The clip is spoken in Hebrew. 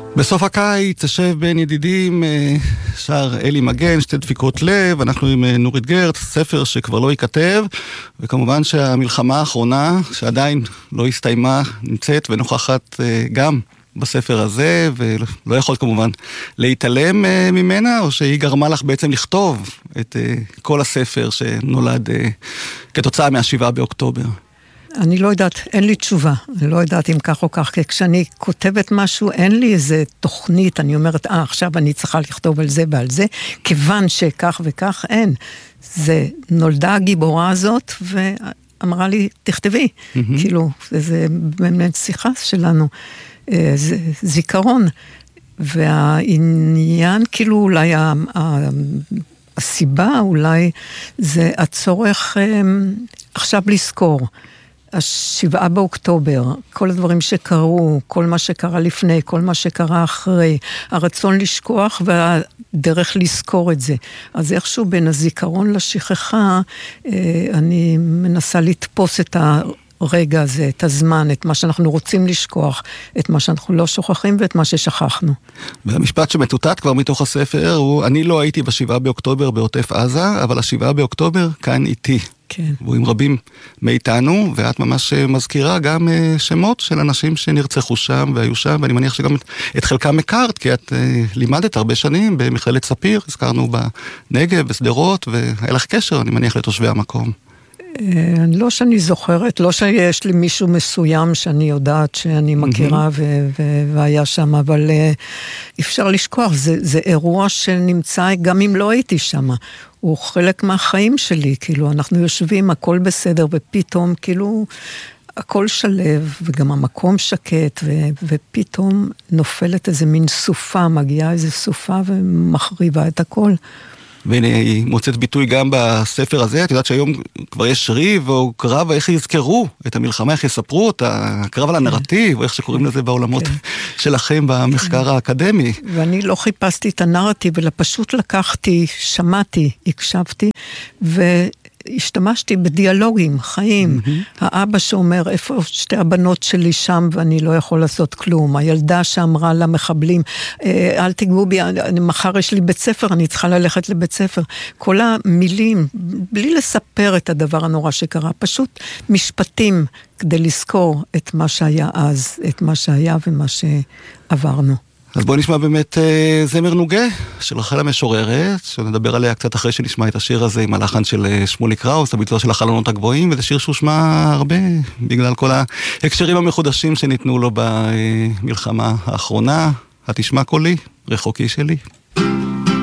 בסוף הקיץ תשב בין ידידים שר אלי מגן, שתי דפיקות לב, אנחנו עם נורית גרץ, ספר שכבר לא ייכתב, וכמובן שהמלחמה האחרונה, שעדיין לא הסתיימה, נמצאת ונוכחת גם בספר הזה, ולא יכול כמובן להתעלם ממנה, או שהיא גרמה לך בעצם לכתוב את כל הספר שנולד כתוצאה מה7 באוקטובר. אני לא יודעת, אין לי תשובה, אני לא יודעת אם כך או כך, כי כשאני כותבת משהו, אין לי איזה תוכנית, אני אומרת, עכשיו אני צריכה לכתוב על זה ועל זה, כיוון שכך וכך, אין. זה נולדה הגיבורה הזאת, ואמרה לי, תכתבי, כאילו, זה באמת שיחה שלנו, זה זיכרון, והעניין, כאילו, אולי הסיבה, אולי, זה הצורך עכשיו לזכור, 7 באוקטובר, כל הדברים שקרו, כל מה שקרה לפני, כל מה שקרה אחרי, הרצון לשכוח והדרך לזכור את זה. אז איכשהו בין הזיכרון לשכחה, אני מנסה לתפוס את הרגע הזה, את הזמן, את מה שאנחנו רוצים לשכוח, את מה שאנחנו לא שוכחים ואת מה ששכחנו. והמשפט שמתותת כבר מתוך הספר הוא, אני לא הייתי ב7 באוקטובר בעוטף עזה, אבל 7 באוקטובר כאן איתי. כן. והוא עם רבים מאיתנו, ואת ממש מזכירה גם שמות של אנשים שנרצחו שם והיו שם, ואני מניח שגם את חלקם הכרת, כי את לימדת הרבה שנים במכללת ספיר, הזכרנו בנגב, בסדרות, והיה לך קשר, אני מניח, לתושבי המקום. לא שאני זוכרת, לא שיש לי מישהו מסוים שאני יודעת שאני מכירה והיה שם, אבל אפשר לשכוח, זה אירוע שנמצא גם אם לא הייתי שם, הוא חלק מהחיים שלי, כאילו אנחנו יושבים, הכל בסדר, ופתאום כאילו הכל שלב, וגם המקום שקט, ופתאום נופלת איזה מין סופה, מגיעה איזה סופה ומחריבה את הכל. והנה היא מוצאת ביטוי גם בספר הזה, את יודעת שהיום כבר יש ריב או קרב, איך יזכרו את המלחמה, איך יספרו את הקרב על הנרטיב, או איך שקוראים לזה בעולמות שלכם במחקר האקדמי. ואני לא חיפשתי את הנרטיב, אלא פשוט לקחתי, שמעתי, הקשבתי, השתמשתי בדיאלוגים, חיים. האבא שאומר, איפה שתי הבנות שלי שם ואני לא יכול לעשות כלום. הילדה שאמרה למחבלים, אל תגבו בי, מחר יש לי בית ספר, אני צריכה ללכת לבית ספר. כל המילים, בלי לספר את הדבר הנורא שקרה, פשוט משפטים כדי לזכור את מה שהיה אז, את מה שהיה ומה שעברנו. אז בואו נשמע באמת זמר נוגה של רחל המשוררת, שנדבר עליה קצת אחרי שנשמע את השיר הזה עם הלחן של שמולי קראוס, הביצוע של החלונות הגבוהים, וזה שיר שהוא שמע הרבה בגלל כל ההקשרים המחודשים שניתנו לו במלחמה האחרונה. התשמע קולי, רחוקי שלי.